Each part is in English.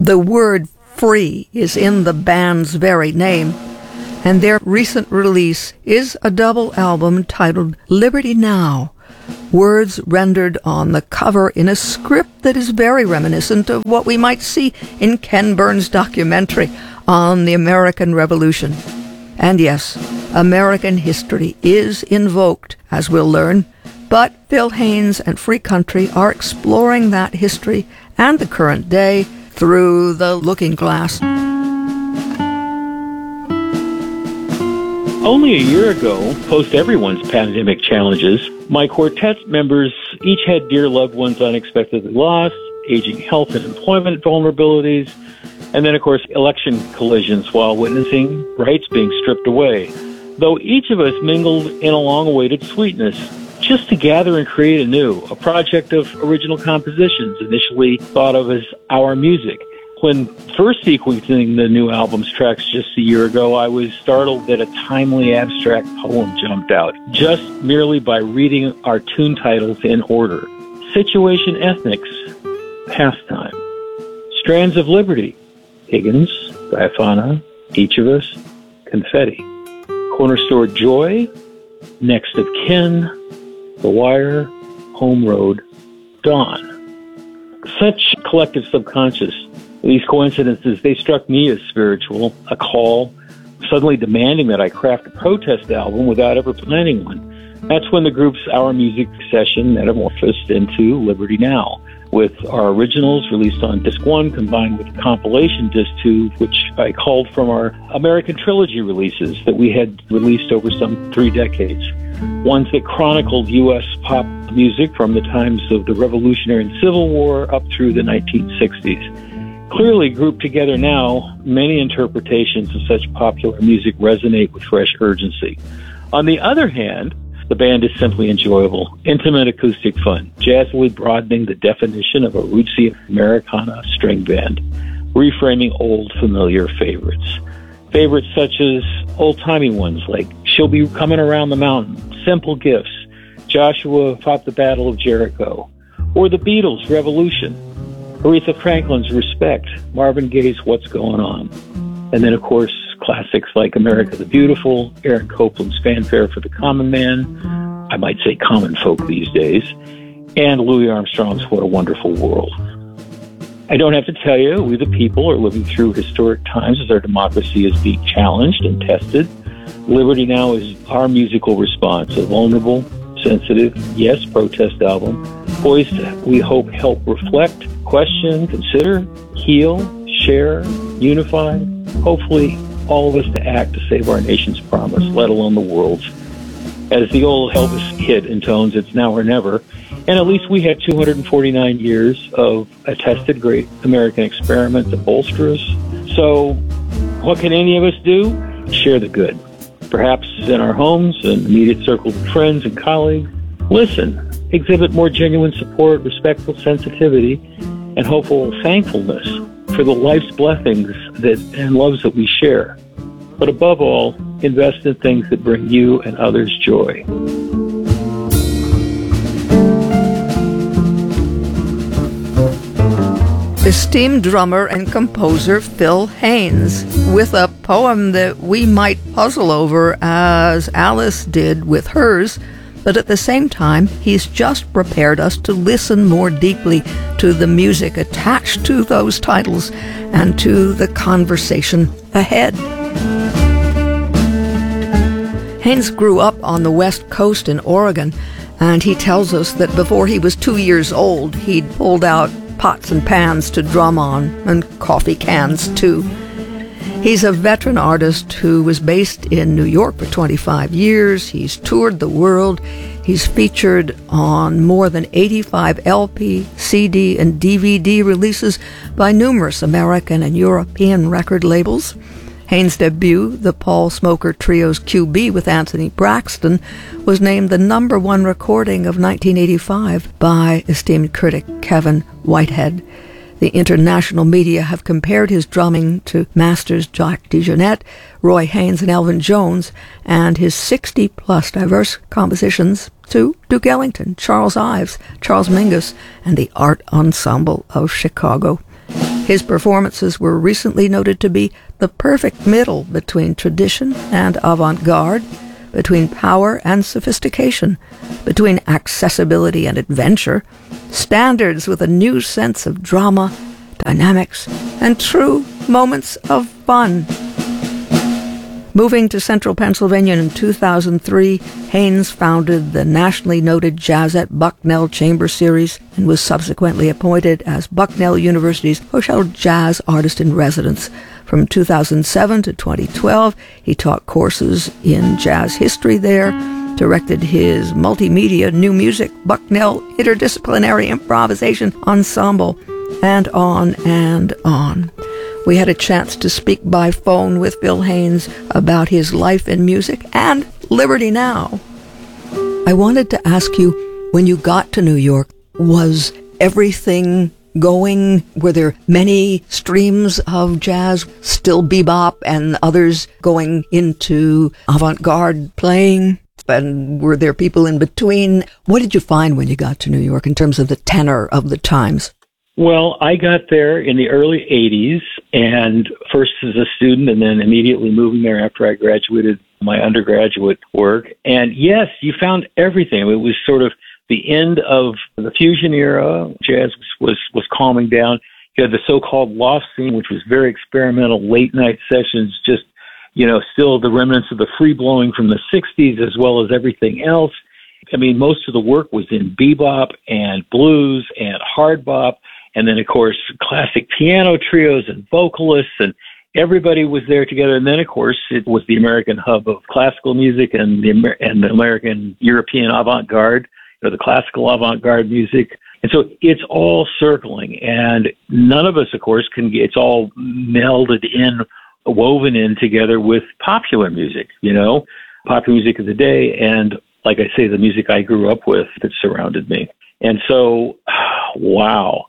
The word free is in the band's very name, and their recent release is a double album titled Liberty Now, words rendered on the cover in a script that is very reminiscent of what we might see in Ken Burns' documentary on the American Revolution. And yes, American history is invoked, as we'll learn, but Phil Haynes and Free Country are exploring that history and the current day through the looking glass. Only a year ago, post everyone's pandemic challenges, my quartet members each had dear loved ones unexpectedly lost, aging health and employment vulnerabilities, and then, of course, election collisions while witnessing rights being stripped away. Though each of us mingled in a long-awaited sweetness, just to gather and create anew, a project of original compositions initially thought of as our music. When first sequencing the new album's tracks just a year ago, I was startled that a timely abstract poem jumped out, just merely by reading our tune titles in order. Situation Ethnics, Pastime. Strands of Liberty, Higgins, Diaphana, Each of Us, Confetti. Corner Store Joy, Next of Kin, The Wire, Home Road, Dawn. Such collective subconscious. These coincidences, they struck me as spiritual, a call, suddenly demanding that I craft a protest album without ever planning one. That's when the group's Our Music session metamorphosed into Liberty Now, with our originals released on Disc 1 combined with compilation Disc 2, which I called from our American Trilogy releases that we had released over some 3 decades. Ones that chronicled U.S. pop music from the times of the Revolutionary and Civil War up through the 1960s. Clearly grouped together now, many interpretations of such popular music resonate with fresh urgency. On the other hand, the band is simply enjoyable, intimate acoustic fun, jazzily broadening the definition of a rootsy Americana string band, reframing old familiar favorites. Favorites such as old-timey ones like She'll Be Coming Around the Mountain, Simple Gifts, Joshua Fought the Battle of Jericho, or the Beatles' Revolution, Aretha Franklin's Respect, Marvin Gaye's What's Going On, and then, of course, classics like America the Beautiful, Aaron Copland's Fanfare for the Common Man, I might say common folk these days, and Louis Armstrong's What a Wonderful World. I don't have to tell you, we the people are living through historic times as our democracy is being challenged and tested. Liberty Now is our musical response, a vulnerable, sensitive, yes, protest album, poised to, we hope, help reflect, question, consider, heal, share, unify, hopefully all of us to act to save our nation's promise, let alone the world's. As the old Elvis hit intones, it's now or never, and at least we have 249 years of attested great American experiment to bolster us. So what can any of us do? Share the good. Perhaps in our homes and immediate circles of friends and colleagues. Listen, exhibit more genuine support, respectful sensitivity, and hopeful thankfulness for the life's blessings and loves that we share. But above all, invest in things that bring you and others joy. Esteemed drummer and composer Phil Haynes, with a poem that we might puzzle over as Alice did with hers, but at the same time, he's just prepared us to listen more deeply to the music attached to those titles and to the conversation ahead. Haynes grew up on the West Coast in Oregon, and he tells us that before he was 2 years old, he'd pulled out pots and pans to drum on, and coffee cans too. He's a veteran artist who was based in New York for 25 years. He's toured the world. He's featured on more than 85 LP, CD, and DVD releases by numerous American and European record labels. Haynes' debut, the Paul Smoker Trio's QB with Anthony Braxton, was named the #1 recording of 1985 by esteemed critic Kevin Whitehead. The international media have compared his drumming to masters Jack DeJohnette, Roy Haynes, and Elvin Jones, and his 60-plus diverse compositions to Duke Ellington, Charles Ives, Charles Mingus, and the Art Ensemble of Chicago. His performances were recently noted to be the perfect middle between tradition and avant-garde, between power and sophistication, between accessibility and adventure, standards with a new sense of drama, dynamics, and true moments of fun. Moving to central Pennsylvania in 2003, Haynes founded the nationally noted Jazzette Bucknell Chamber Series and was subsequently appointed as Bucknell University's Hochschule Jazz Artist in Residence. From 2007 to 2012, he taught courses in jazz history there, directed his multimedia new music Bucknell Interdisciplinary Improvisation Ensemble, and on and on. We had a chance to speak by phone with Phil Haynes about his life in music and Liberty Now. I wanted to ask you, when you got to New York, was everything going? Were there many streams of jazz, still bebop, and others going into avant-garde playing? And were there people in between? What did you find when you got to New York in terms of the tenor of the times? Well, I got there in the early 80s, and first as a student and then immediately moving there after I graduated my undergraduate work. And yes, you found everything. It was sort of the end of the fusion era. Jazz was calming down. You had the so-called loft scene, which was very experimental, late-night sessions, just, still the remnants of the free-blowing from the 60s as well as everything else. I mean, most of the work was in bebop and blues and hard bop. And then, of course, classic piano trios and vocalists, and everybody was there together. And then, of course, it was the American hub of classical music and the American European avant-garde, the classical avant-garde music. And so it's all circling. And none of us, of course, it's all melded in, woven in together with popular music, popular music of the day. And like I say, the music I grew up with that surrounded me. And so, wow.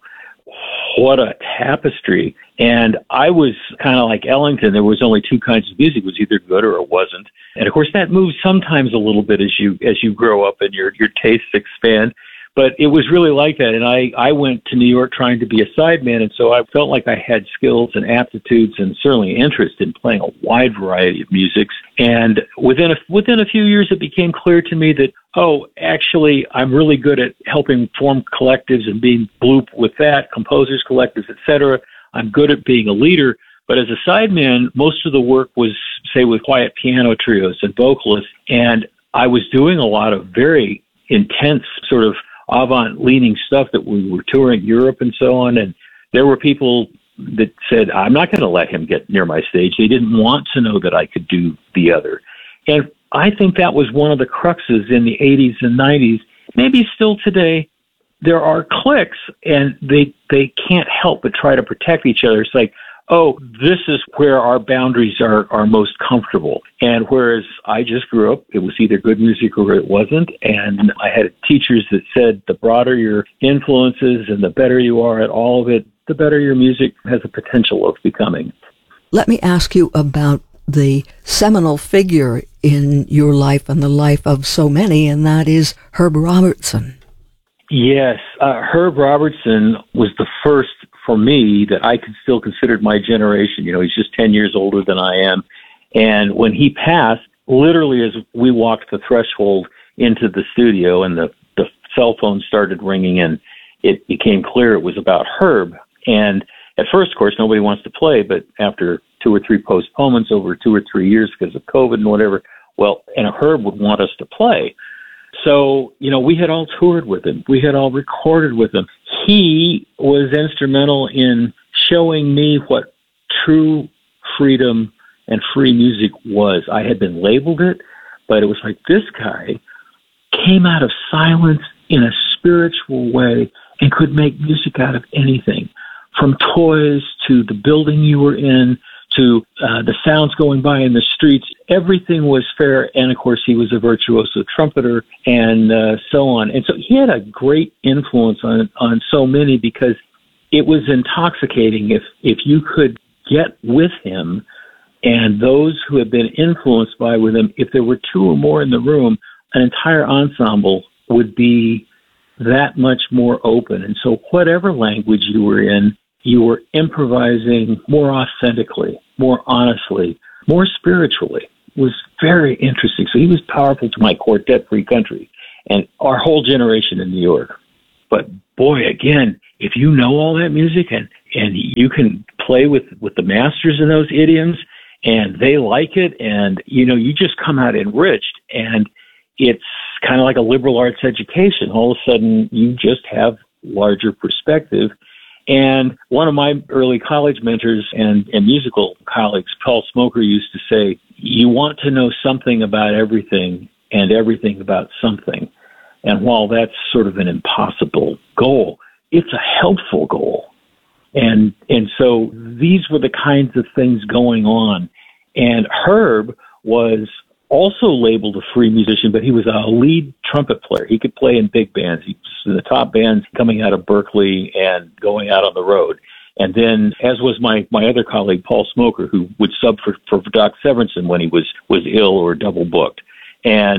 What a tapestry. And I was kind of like Ellington. There was only two kinds of music. It was either good or it wasn't. And of course that moves sometimes a little bit as you grow up and your tastes expand. But it was really like that. And I went to New York trying to be a sideman. And so I felt like I had skills and aptitudes and certainly interest in playing a wide variety of musics. And within a few years, it became clear to me that, actually, I'm really good at helping form collectives and being bloop with that, composers, collectives, etc. I'm good at being a leader. But as a sideman, most of the work was, say, with quiet piano trios and vocalists. And I was doing a lot of very intense sort of avant-leaning stuff that we were touring Europe and so on. And there were people that said, I'm not going to let him get near my stage. They didn't want to know that I could do the other. And I think that was one of the cruxes in the 80s and 90s. Maybe still today, there are cliques, and they can't help but try to protect each other. It's like, this is where our boundaries are most comfortable. And whereas I just grew up, it was either good music or it wasn't. And I had teachers that said the broader your influences and the better you are at all of it, the better your music has a potential of becoming. Let me ask you about the seminal figure in your life and the life of so many, and that is Herb Robertson. Yes, Herb Robertson was the first for me that I could still consider my generation. He's just 10 years older than I am. And when he passed, literally as we walked the threshold into the studio and the cell phone started ringing and it became clear it was about Herb. And at first, of course, nobody wants to play, but after 2 or 3 postponements over 2 or 3 years because of COVID and whatever, and Herb would want us to play. So, we had all toured with him. We had all recorded with him. He was instrumental in showing me what true freedom and free music was. I had been labeled it, but it was like this guy came out of silence in a spiritual way and could make music out of anything, from toys to the building you were in to the sounds going by in the streets. Everything was fair. And of course, he was a virtuoso trumpeter and so on. And so he had a great influence on so many because it was intoxicating if you could get with him and those who had been influenced with him. If there were 2 or more in the room, an entire ensemble would be that much more open. And so whatever language you were in, you were improvising more authentically, more honestly, more spiritually. It was very interesting. So he was powerful to my quartet, Free Country, and our whole generation in New York. But boy, again, if you know all that music and you can play with the masters in those idioms and they like it, and, you know, you just come out enriched, and it's kind of like a liberal arts education. All of a sudden, you just have larger perspective. And one of my early college mentors and musical colleagues, Paul Smoker, used to say, you want to know something about everything and everything about something. And while that's sort of an impossible goal, it's a helpful goal. And so these were the kinds of things going on. And Herb was also labeled a free musician, but he was a lead trumpet player. He could play in big bands. He was in the top bands coming out of Berkeley and going out on the road. And then, as was my other colleague, Paul Smoker, who would sub for Doc Severinsen when he was ill or double booked. And